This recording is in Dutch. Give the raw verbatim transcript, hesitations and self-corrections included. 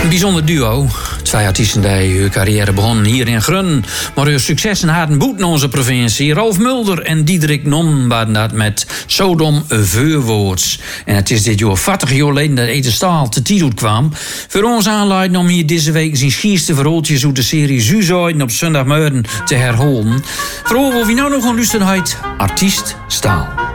Een bijzonder duo. Twee artiesten die hun carrière begonnen hier in Grun. Maar hun successen hadden boeten onze provincie. Rolf Mulder en Diederik Non waren dat met Sodom Veurwoords. En het is dit jaar veertig jaar geleden dat Ete Staal te titel kwam. Voor ons aanleiding om hier deze week zijn schierste verhaaltjes uit de serie Zuzoiden op zondagmorgen te herhalen. Vooral wie nou nog een luisteren heet, Artiest Staal.